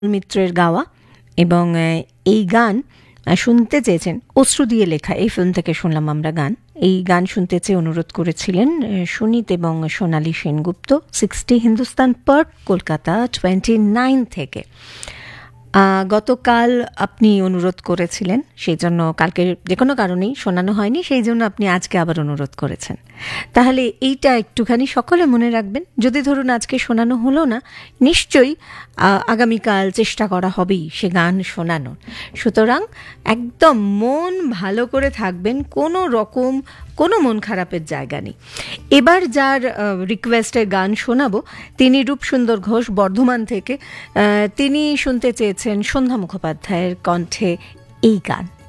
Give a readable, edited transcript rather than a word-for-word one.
মিত্রের গাওয়া এবং এই গান শুনতে চেয়েছেন, অশ্রু দিয়ে লেখা এই ফিল্ম থেকে শুনলাম আমরা গান। এই গান শুনতে চেয়ে অনুরোধ করেছিলেন সুনীত এবং সোনালী সেনগুপ্ত, 60 হিন্দুস্তান পার্ক, কলকাতা 29 থেকে। গতকাল আপনি অনুরোধ করেছিলেন, সেই জন্য কালকে যে কোনো কারণেই শোনানো হয়নি, সেই জন্য আপনি আজকে আবার অনুরোধ করেছেন। তাহলে এইটা একটুখানি সকলে মনে রাখবেন। যদি ধরুন আজকে শোনানো হলো না, নিশ্চয়ই আগামীকাল চেষ্টা করা হবেই সে গান শোনানোর। সুতরাং একদম মন ভালো করে থাকবেন, কোনো মন খারাপের জায়গা নেই। এবার যার রিকোয়েস্টে গান শোনাবো তিনি রূপসুন্দর ঘোষ, বর্ধমান থেকে। তিনি শুনতে চেয়েছেন সন্ধ্যা মুখোপাধ্যায়ের কণ্ঠে এই গান।